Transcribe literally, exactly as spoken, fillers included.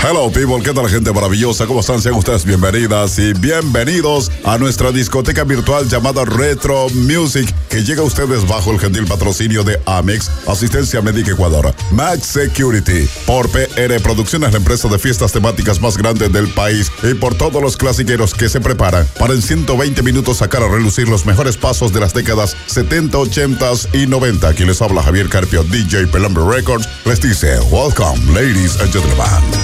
Hello people, ¿qué tal gente maravillosa? ¿Cómo están? Sean ustedes bienvenidas y bienvenidos a nuestra discoteca virtual llamada Retro Music, que llega a ustedes bajo el gentil patrocinio de Amex, Asistencia Médica Ecuador, Max Security, por P R Producciones, la empresa de fiestas temáticas más grande del país, y por todos los clasiqueros que se preparan para en ciento veinte minutos sacar a relucir los mejores pasos de las décadas setenta, ochenta y noventa. Aquí les habla Javier Carpio, D J Pelambre Records. Les dice, welcome, ladies and gentlemen.